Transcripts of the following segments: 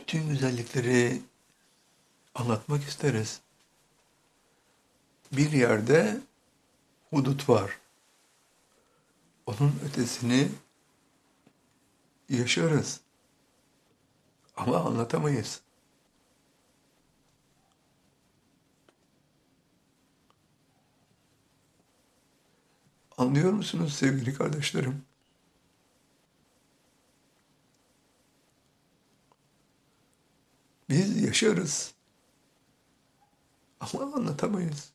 bütün güzellikleri anlatmak isteriz. Bir yerde hudut var. Onun ötesini yaşarız ama anlatamayız. Anlıyor musunuz sevgili kardeşlerim? Biz yaşarız ama anlatamayız.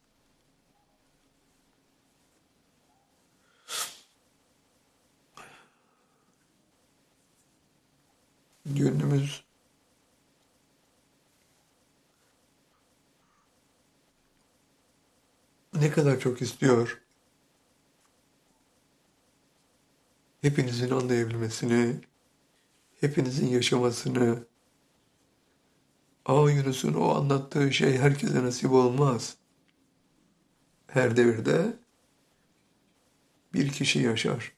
Gönlümüz ne kadar çok istiyor hepinizin anlayabilmesini, hepinizin yaşamasını. Yunus'un o anlattığı şey herkese nasip olmaz. Her devirde bir kişi yaşar.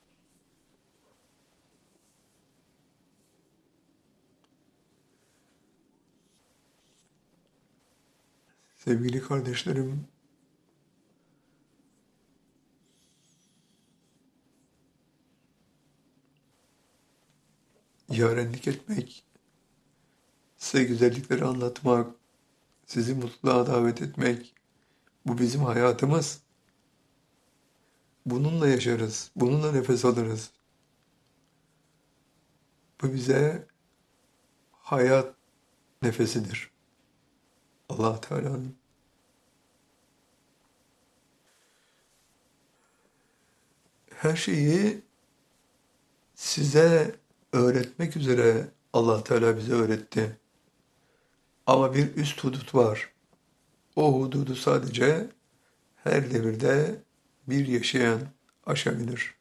Sevgili kardeşlerim, yarenlik etmek, size güzellikleri anlatmak, sizi mutluluğa davet etmek, bu bizim hayatımız. Bununla yaşarız, bununla nefes alırız. Bu bize hayat nefesidir. Allah Teala'nın. Her şeyi size öğretmek üzere Allah Teala bize öğretti. Ama bir üst hudut var. O hududu sadece her devirde bir yaşayan aşabilir.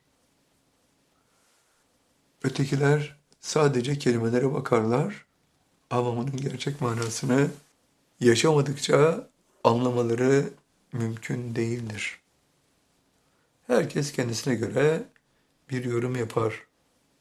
Ötekiler sadece kelimelere bakarlar ama bunun gerçek manasını yaşamadıkça anlamaları mümkün değildir. Herkes kendisine göre bir yorum yapar.